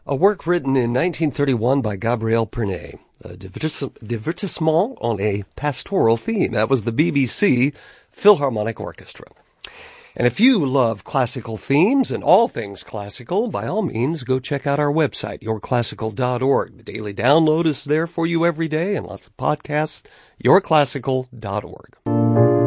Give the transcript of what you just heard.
A work written in 1931 by Gabriel Pernet, a divertissement on a pastoral theme. That was the BBC Philharmonic Orchestra. And if you love classical themes and all things classical, by all means, go check out our website, yourclassical.org. The daily download is there for you every day and lots of podcasts, yourclassical.org.